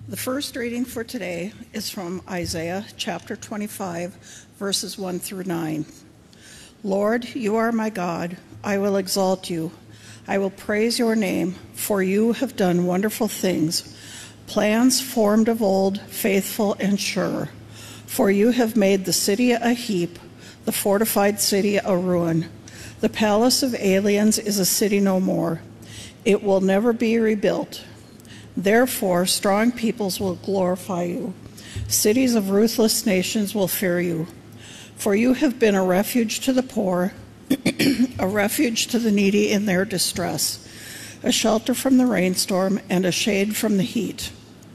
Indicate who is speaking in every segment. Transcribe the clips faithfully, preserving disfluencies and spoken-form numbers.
Speaker 1: The first reading for today is from Isaiah chapter twenty-five, verses one through nine. Lord, you are my God. I will exalt you. I will praise your name, for you have done wonderful things, plans formed of old, faithful and sure. For you have made the city a heap, the fortified city a ruin. The palace of aliens is a city no more. It will never be rebuilt. Therefore, strong peoples will glorify you. Cities of ruthless nations will fear you. For you have been a refuge to the poor, a refuge to the needy in their distress, a shelter from the rainstorm and a shade from the heat.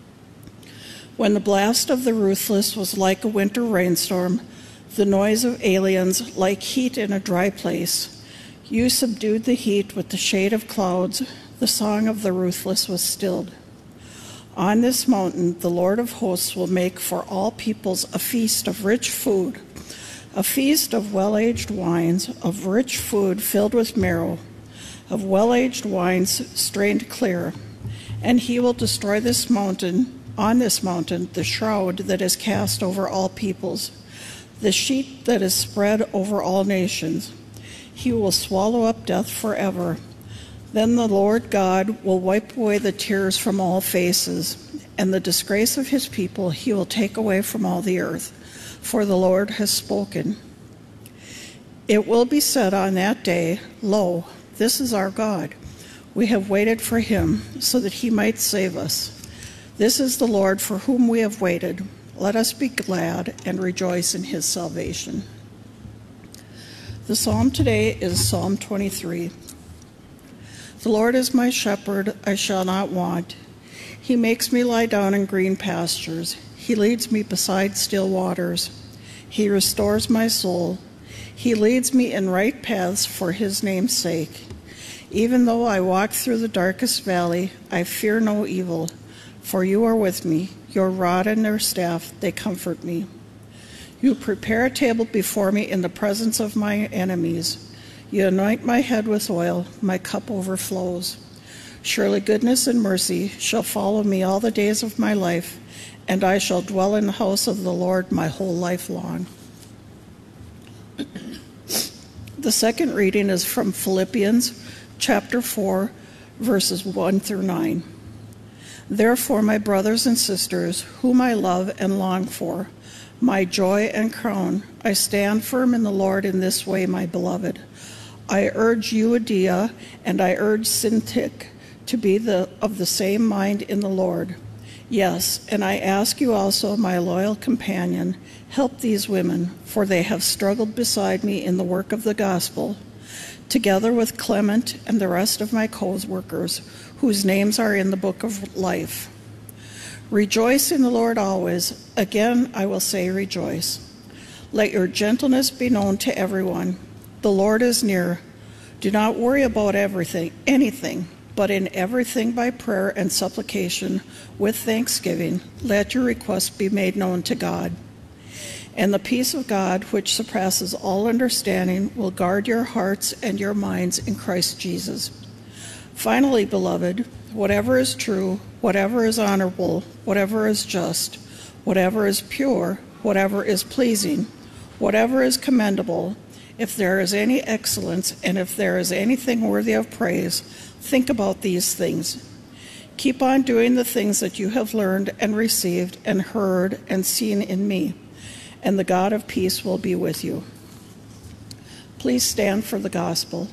Speaker 1: When the blast of the ruthless was like a winter rainstorm, the noise of aliens like heat in a dry place, you subdued the heat with the shade of clouds. The song of the ruthless was stilled. On this mountain, the Lord of hosts will make for all peoples a feast of rich food, a feast of well-aged wines, of rich food filled with marrow, of well-aged wines strained clear. And he will destroy this mountain, on this mountain, the shroud that is cast over all peoples, the sheet that is spread over all nations. He will swallow up death forever. Then the Lord God will wipe away the tears from all faces, and the disgrace of his people he will take away from all the earth, for the Lord has spoken. It will be said on that day, Lo, this is our God. We have waited for him, so that he might save us. This is the Lord for whom we have waited. Let us be glad and rejoice in his salvation. The psalm today is Psalm twenty-three. The Lord is my shepherd, I shall not want. He makes me lie down in green pastures. He leads me beside still waters. He restores my soul. He leads me in right paths for his name's sake. Even though I walk through the darkest valley, I fear no evil, for you are with me. Your rod and your staff, they comfort me. You prepare a table before me in the presence of my enemies. You anoint my head with oil, my cup overflows. Surely goodness and mercy shall follow me all the days of my life, and I shall dwell in the house of the Lord my whole life long. The second reading is from Philippians chapter four, verses one through nine. Therefore, my brothers and sisters, whom I love and long for, my joy and crown, I stand firm in the Lord in this way, my beloved. I urge Euodia and I urge Syntyche to be the, of the same mind in the Lord. Yes, and I ask you also, my loyal companion, help these women, for they have struggled beside me in the work of the gospel, together with Clement and the rest of my co-workers, whose names are in the book of life. Rejoice in the Lord always. Again, I will say rejoice. Let your gentleness be known to everyone. The Lord is near. Do not worry about everything, anything, but in everything by prayer and supplication with thanksgiving, let your requests be made known to God. And the peace of God, which surpasses all understanding, will guard your hearts and your minds in Christ Jesus. Finally, beloved, whatever is true, whatever is honorable, whatever is just, whatever is pure, whatever is pleasing, whatever is commendable, if there is any excellence and if there is anything worthy of praise, think about these things. Keep on doing the things that you have learned and received and heard and seen in me, and the God of peace will be with you. Please stand for the gospel.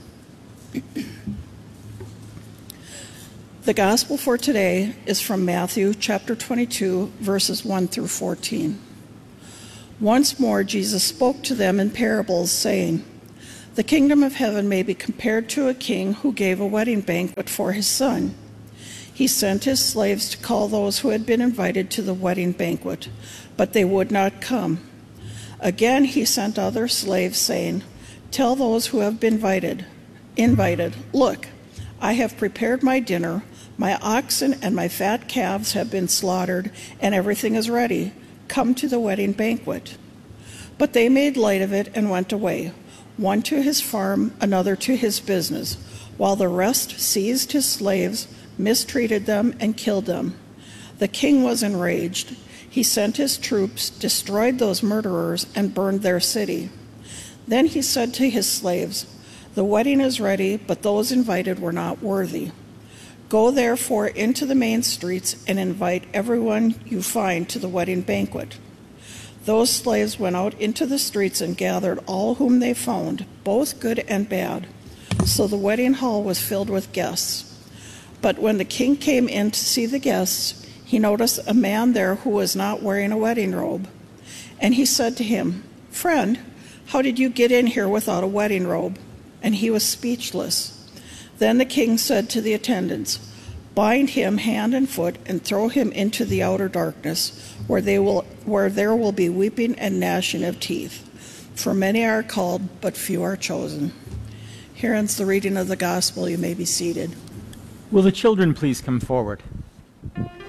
Speaker 1: The gospel for today is from Matthew chapter twenty-two, verses one through fourteen. Once more, Jesus spoke to them in parables, saying, The kingdom of heaven may be compared to a king who gave a wedding banquet for his son. He sent his slaves to call those who had been invited to the wedding banquet, but they would not come. Again, he sent other slaves, saying, Tell those who have been invited, invited, look, I have prepared my dinner, my oxen and my fat calves have been slaughtered, and everything is ready. Come to the wedding banquet. But they made light of it and went away, one to his farm, another to his business, while the rest seized his slaves, mistreated them, and killed them. The king was enraged. He sent his troops, destroyed those murderers, and burned their city. Then he said to his slaves, "The wedding is ready, but those invited were not worthy. Go therefore into the main streets and invite everyone you find to the wedding banquet." Those slaves went out into the streets and gathered all whom they found, both good and bad. So the wedding hall was filled with guests. But when the king came in to see the guests, he noticed a man there who was not wearing a wedding robe. And he said to him, "Friend, how did you get in here without a wedding robe?" And he was speechless. Then the king said to the attendants, "Bind him hand and foot and throw him into the outer darkness, where they will where there will be weeping and gnashing of teeth. For many are called, but few are chosen." Here ends the reading of the gospel. You may be seated.
Speaker 2: Will the children please come forward?